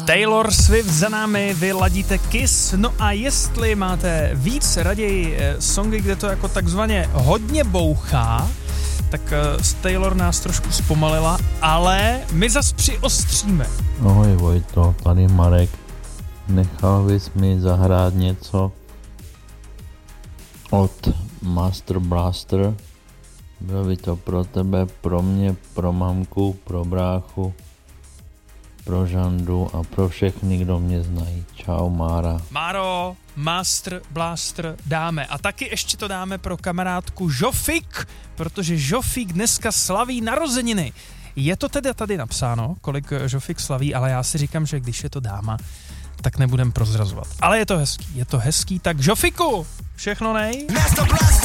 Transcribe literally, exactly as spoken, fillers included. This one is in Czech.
Taylor Swift za námi, vy ladíte Kiss. No a jestli máte víc raději songy, kde to jako takzvaně hodně bouchá, tak Taylor nás trošku zpomalila, ale my zas přiostříme. Ahoj Vojto, tady Marek. Nechal bys mi zahrát něco od Master Blaster? Bylo by to pro tebe, pro mě, pro mamku, pro bráchu, pro Žandu a pro všechny, kdo mě znají. Čau, Mára. Máro, Master Blaster dáme. A taky ještě to dáme pro kamarádku Žofik, protože Žofik dneska slaví narozeniny. Je to tedy tady napsáno, kolik Žofik slaví, ale já si říkám, že když je to dáma, tak nebudem prozrazovat. Ale je to hezký, je to hezký, tak Žofiku, všechno nej.